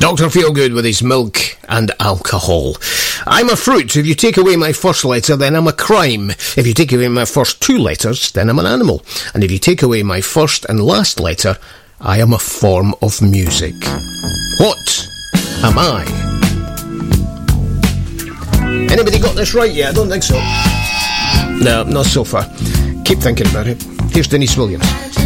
Dr. Feelgood with his milk and alcohol. I'm a fruit. If you take away my first letter, then I'm a crime. If you take away my first two letters, then I'm an animal. And if you take away my first and last letter, I am a form of music. What am I? Anybody got this right yet? I don't think so. No, not so far. Keep thinking about it. Here's Denise Williams.